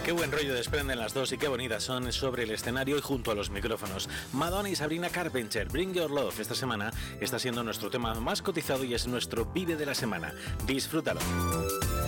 Qué buen rollo desprenden las dos y qué bonitas son sobre el escenario y junto a los micrófonos. Madonna y Sabrina Carpenter, Bring Your Love, esta semana está siendo nuestro tema más cotizado y es nuestro Vive de la semana. Disfrútalo.